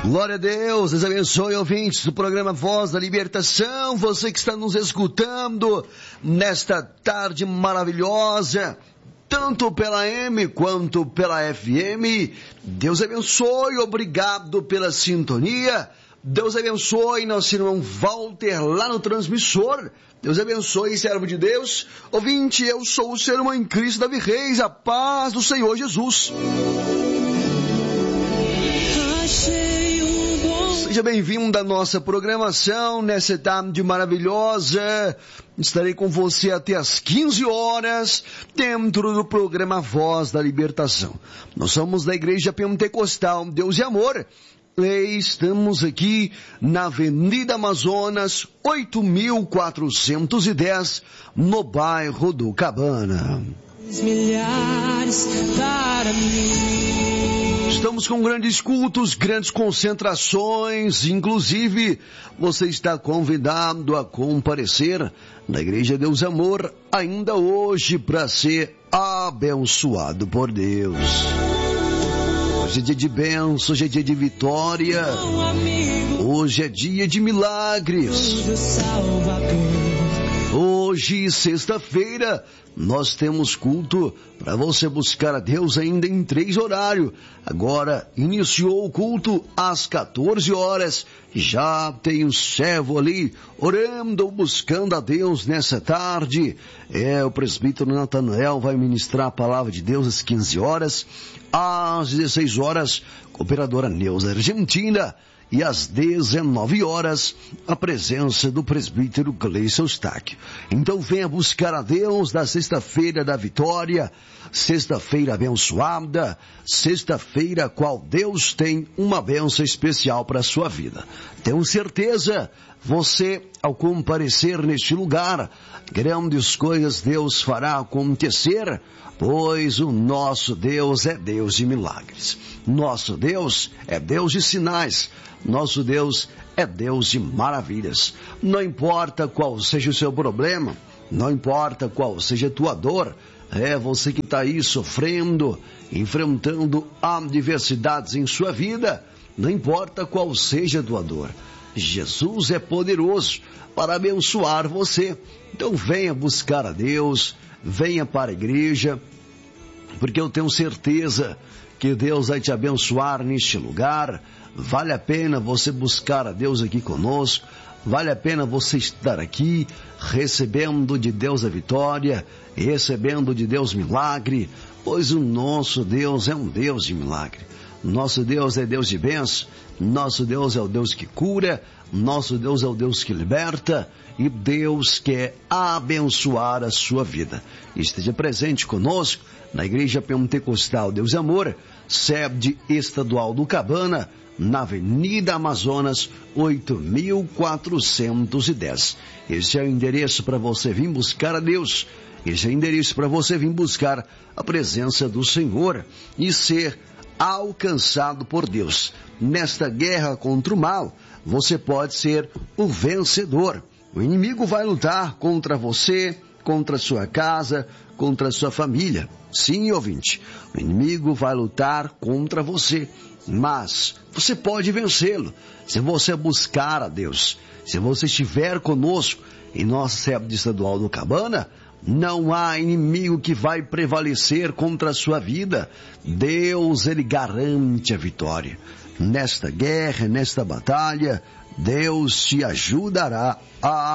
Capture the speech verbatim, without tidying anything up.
Glória a Deus, Deus abençoe ouvintes do programa Voz da Libertação, você que está nos escutando nesta tarde maravilhosa, tanto pela M quanto pela F M, Deus abençoe, obrigado pela sintonia, Deus abençoe nosso irmão Walter lá no transmissor, Deus abençoe, servo de Deus, ouvinte, eu sou o seu irmão em Cristo, Davi Reis, a paz do Senhor Jesus. Seja bem-vindo à nossa programação nessa tarde maravilhosa. Estarei com você até às quinze horas dentro do programa Voz da Libertação. Nós somos da Igreja Pentecostal Deus e Amor. E estamos aqui na Avenida Amazonas, oito mil quatrocentos e dez, no bairro do Cabana. Milhares para mim. Estamos com grandes cultos, grandes concentrações, inclusive você está convidado a comparecer na Igreja Deus e Amor ainda hoje para ser abençoado por Deus. Hoje é dia de bênção, hoje é dia de vitória, hoje é dia de milagres. Hoje, sexta-feira, nós temos culto para você buscar a Deus ainda em três horários. Agora, iniciou o culto às quatorze horas. Já tem o servo ali orando, buscando a Deus nessa tarde. É, o presbítero Natanael vai ministrar a palavra de Deus às quinze horas. Às dezesseis horas, cooperadora Neuza Argentina. E às dezenove horas, a presença do presbítero Gleison Eustáquio. Então venha buscar a Deus na sexta-feira da vitória, sexta-feira abençoada, sexta-feira qual Deus tem uma bênção especial para a sua vida. Tenho certeza, você ao comparecer neste lugar, grandes coisas Deus fará acontecer, pois o nosso Deus é Deus de milagres. Nosso Deus é Deus de sinais. Nosso Deus é Deus de maravilhas. Não importa qual seja o seu problema, não importa qual seja a tua dor, é você que está aí sofrendo, enfrentando adversidades em sua vida, não importa qual seja a tua dor. Jesus é poderoso para abençoar você. Então venha buscar a Deus, venha para a igreja, porque eu tenho certeza que Deus vai te abençoar neste lugar. Vale a pena você buscar a Deus aqui conosco, vale a pena você estar aqui, recebendo de Deus a vitória, recebendo de Deus milagre, pois o nosso Deus é um Deus de milagre. Nosso Deus é Deus de bênção, nosso Deus é o Deus que cura, nosso Deus é o Deus que liberta, e Deus quer abençoar a sua vida. Esteja presente conosco na Igreja Pentecostal Deus e Amor, sede estadual do Cabana, na Avenida Amazonas, oito mil quatrocentos e dez. Esse é o endereço para você vir buscar a Deus. Esse é o endereço para você vir buscar a presença do Senhor e ser alcançado por Deus. Nesta guerra contra o mal, você pode ser o vencedor. O inimigo vai lutar contra você, contra a sua casa, contra a sua família. Sim, ouvinte, o inimigo vai lutar contra você, mas você pode vencê-lo se você buscar a Deus. Se você estiver conosco em nossa sede estadual do Cabana, não há inimigo que vai prevalecer contra a sua vida. Deus, Ele garante a vitória. Nesta guerra, nesta batalha, Deus te ajudará a